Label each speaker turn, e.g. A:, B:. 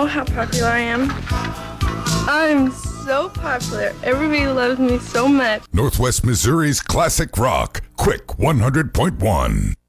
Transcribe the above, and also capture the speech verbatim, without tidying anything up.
A: know how popular I am? I'm so popular. Everybody loves me so much.
B: Northwest Missouri's classic rock, Quick one hundred point one.